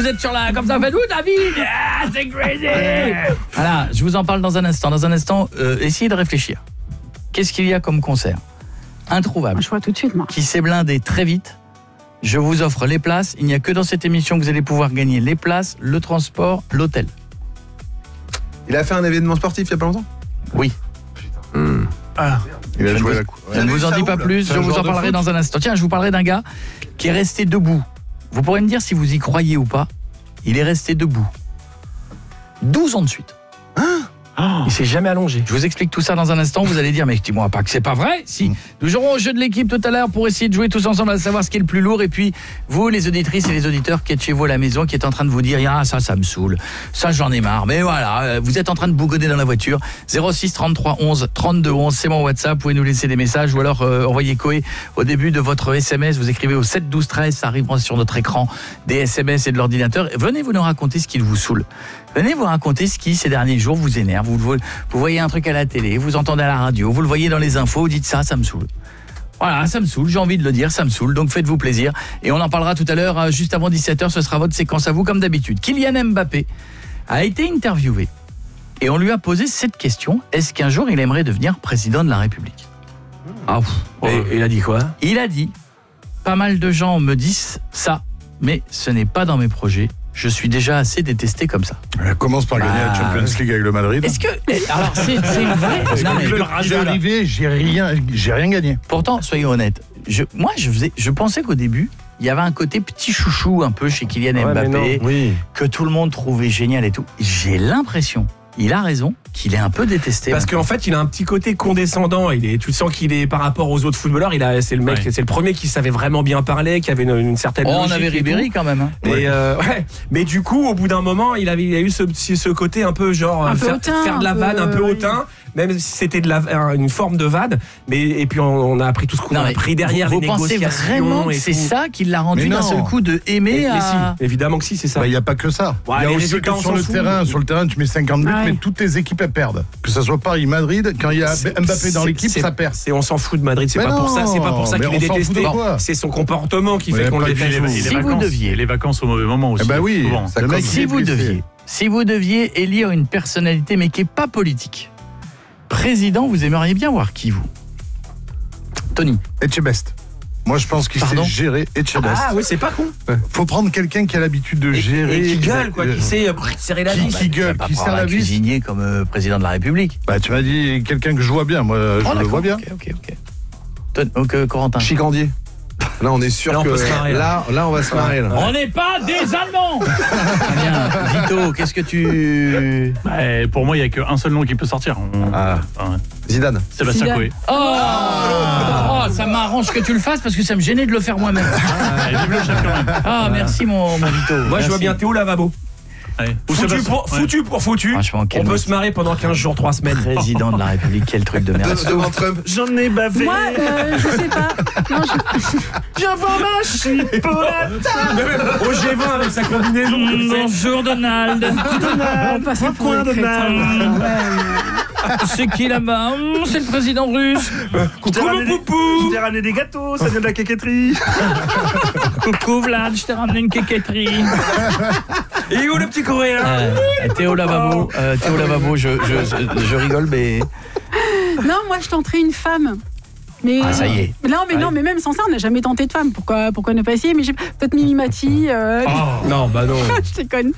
êtes comme ça, faites-vous David. Ah, c'est crazy. Voilà, je vous en parle dans un instant. Dans un instant, essayez de réfléchir. Qu'est-ce qu'il y a comme concert introuvable? Je vois tout de suite, moi. Qui s'est blindé très vite. Je vous offre les places. Il n'y a que dans cette émission que vous allez pouvoir gagner les places, le transport, l'hôtel. Il a fait un événement sportif il y a pas longtemps? Oui. Il a joué la coupe. Je ne vous en dis pas plus, je vous en parlerai dans un instant. Tiens, je vous parlerai d'un gars qui est resté debout. Vous pourrez me dire si vous y croyez ou pas. Il est resté debout 12 ans de suite. Il s'est jamais allongé. Je vous explique tout ça dans un instant. Vous allez dire, mais dis-moi pas que c'est pas vrai. Si, nous jouerons au jeu de l'équipe tout à l'heure pour essayer de jouer tous ensemble à savoir ce qui est le plus lourd. Et puis, vous, les auditrices et les auditeurs qui êtes chez vous à la maison, qui êtes en train de vous dire, ah, ça me saoule. Ça, j'en ai marre. Mais voilà, vous êtes en train de bougonner dans la voiture. 06 33 11 32 11, c'est mon WhatsApp. Vous pouvez nous laisser des messages ou alors envoyer Koé au début de votre SMS. Vous écrivez au 7 12 13. Ça arrivera sur notre écran des SMS et de l'ordinateur. Venez vous nous raconter ce qui vous saoule. Venez vous raconter ce qui, ces derniers jours, vous énerve. Vous voyez un truc à la télé, vous entendez à la radio, vous le voyez dans les infos, vous dites ça me saoule. Voilà, ça me saoule, j'ai envie de le dire, ça me saoule. Donc faites-vous plaisir. Et on en parlera tout à l'heure, juste avant 17h, ce sera votre séquence à vous, comme d'habitude. Kylian Mbappé a été interviewé. Et on lui a posé cette question. Est-ce qu'un jour, il aimerait devenir président de la République? Et il a dit quoi? Il a dit, pas mal de gens me disent ça, mais ce n'est pas dans mes projets. Je suis déjà assez détesté comme ça. Elle commence par gagner la Champions League avec le Madrid. Est-ce que alors c'est vrai? Non, mais j'ai arrivé, j'ai rien gagné. Pourtant, soyons honnêtes. Je pensais qu'au début, il y avait un côté petit chouchou un peu chez Kylian Mbappé, que tout le monde trouvait génial et tout. J'ai l'impression, il a raison, qu'il est un peu détesté. Parce qu'en fait, il a un petit côté condescendant. Tu sens qu'il est par rapport aux autres footballeurs. C'est le mec, c'est le premier qui savait vraiment bien parler, qui avait une certaine. On avait Ribéry quand même. Mais du coup, au bout d'un moment, il a eu ce côté un peu genre faire de la vanne, un peu hautain. Même si c'était une forme de vanne, et puis on a appris tout ce qu'on a appris derrière les négociations. Vous pensez vraiment que c'est ça qui l'a rendu d'un seul coup de aimer à... Si, évidemment que si, c'est ça. Il n'y a pas que ça. Il y a aussi que sur le terrain. Sur le terrain, tu mets 50 buts, mais toutes tes équipes elles perdent. Que ça soit Paris, Madrid, quand il y a Mbappé dans l'équipe, ça perd. On s'en fout de Madrid, c'est pas pour ça qu'il est détesté. C'est son comportement qui fait qu'on le déteste. Si vous deviez, les vacances au mauvais moment aussi. Oui. Si vous deviez élire une personnalité, mais qui n'est pas politique, président, vous aimeriez bien voir qui, vous? Tony. Etchebest. Moi, je pense qu'il sait gérer Etchebest. Ah oui, c'est pas con. Faut prendre quelqu'un qui a l'habitude de gérer. Et qui gueule, quoi, qui sait serrer la vis. Qui gueule, qui serre la vis. Cuisinier comme président de la République. Tu m'as dit quelqu'un que je vois bien. Moi, je le vois bien. Ok. Corentin. Chicandier. Là, on est sûr que là, on va se marrer. Là. On n'est pas des Allemands. Bien, Vito, qu'est-ce que tu... Pour moi, il n'y a qu'un seul nom qui peut sortir. Zidane. Sébastien Coé. Ça m'arrange que tu le fasses parce que ça me gênait de le faire moi-même. Vive le chef quand même. Merci mon Vito. Moi, je vois bien Théo Lavabo. Foutu pour foutu. On peut se marrer pendant 15 jours, 3 semaines. Président de la République, quel truc de merde. Devant Trump. J'en ai bavé. Moi, je sais pas. Non, J'avance ma chipolata. Au G20 avec sa combinaison. Bonjour Donald. Pourquoi Donald? C'est qui là-bas? C'est le président russe. Coucou mon poupou. Je t'ai ramené des gâteaux, ça vient de la quéquetterie. Coucou Vlad, je t'ai ramené une quéquetterie. Et où le petit coréen? Théo Lavabo, je rigole, mais... Non, moi je tenterais une femme. Mais ça y est. Non, mais même sans ça, on n'a jamais tenté de femme. Pourquoi ne pas essayer? Mais peut-être Mimi Mati. Non. Je déconne.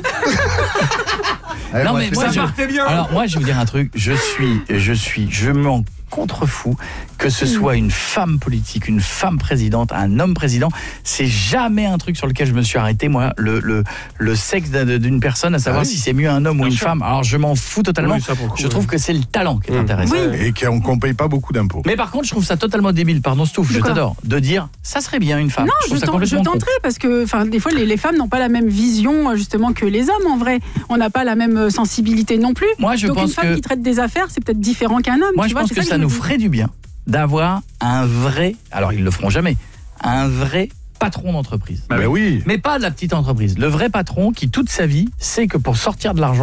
Non, mais moi, ça partait bien. Alors moi, je vais vous dire un truc. Je m'en contrefous que ce soit une femme politique, une femme présidente, un homme président. C'est jamais un truc sur lequel je me suis arrêté. Moi, le sexe d'une personne, à savoir si c'est mieux un homme ou une femme. Alors je m'en fous totalement. Je trouve que c'est le talent qui est intéressant. Et qu'on paye pas beaucoup d'impôts. Mais par contre, je trouve ça totalement débile. Pardon, Stouff, je t'adore. De dire, ça serait bien une femme. Non, je tenterai parce que, des fois, les femmes n'ont pas la même vision justement que les hommes. En vrai, on n'a pas la même sensibilité non plus. Moi, je Donc pense une femme qui traite des affaires, c'est peut-être différent qu'un homme. Moi, je pense que ça nous ferait du bien d'avoir un vrai, alors ils le feront jamais, un vrai patron d'entreprise. Oui. Mais pas de la petite entreprise. Le vrai patron qui toute sa vie sait que pour sortir de l'argent,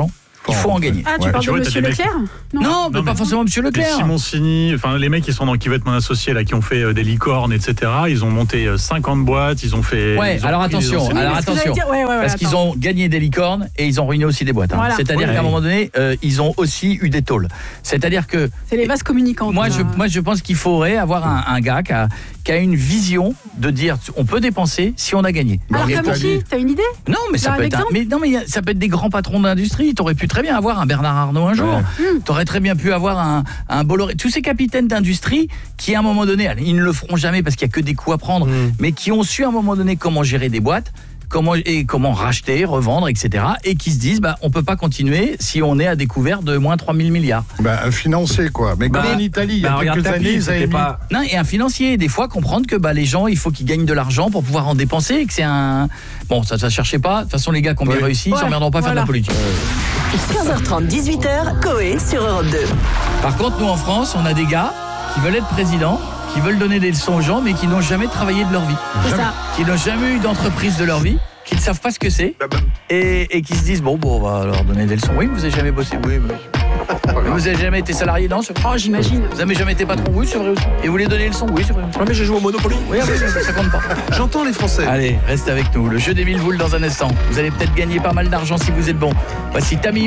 Il faut en gagner. Ah, tu parles de Monsieur Leclerc? Non, mais pas forcément Monsieur Leclerc. Simoncini, enfin les mecs qui va être mon associé là, qui ont fait des licornes, etc. Ils ont monté 50 boîtes, ils ont fait. Ouais, alors attention, parce qu'ils ont gagné des licornes et ils ont ruiné aussi des boîtes. Voilà. C'est-à-dire qu'à un moment donné, ils ont aussi eu des tôles. C'est-à-dire que c'est les vases communicants. Moi, je pense qu'il faudrait avoir un gars qui a une vision de dire on peut dépenser si on a gagné. Alors comme qui? T'as une idée? Non, mais ça peut être ça peut être des grands patrons d'industrie. T'aurais pu très bien avoir un Bernard Arnault un jour. T'aurais très bien pu avoir un Bolloré. Tous ces capitaines d'industrie qui à un moment donné, ils ne le feront jamais parce qu'il y a que des coups à prendre, mais qui ont su à un moment donné comment gérer des boîtes. Comment racheter, revendre, etc. Et qui se disent, on peut pas continuer si on est à découvert de moins 3 000 milliards. Un financier, quoi. Mais comme en Italie, il y a quelques années, ça pas... Non, et un financier, des fois, comprendre que les gens, il faut qu'ils gagnent de l'argent pour pouvoir en dépenser, et que c'est un... Bon, ça cherchez pas. De toute façon, les gars qui ont bien réussi, ils s'emmerderont pas à faire de la politique. 15h30, 18h, Coé sur Europe 2. Par contre, nous, en France, on a des gars qui veulent être présidents, qui veulent donner des leçons aux gens, mais qui n'ont jamais travaillé de leur vie. C'est ça. Qui n'ont jamais eu d'entreprise de leur vie, qui ne savent pas ce que c'est, et qui se disent, bon, on va leur donner des leçons. Oui, vous n'avez jamais bossé, oui, mais... Vous n'avez jamais été salarié, non? Oh, j'imagine. Vous n'avez jamais été patron? Oui, c'est vrai aussi. Et vous voulez donner des leçons? Oui, c'est vrai. Mais j'ai joué au Monopoly. Oui, ça compte pas. J'entends les Français. Allez, reste avec nous. Le jeu des 1000 boules dans un instant. Vous allez peut-être gagner pas mal d'argent si vous êtes bon. Voici Tammy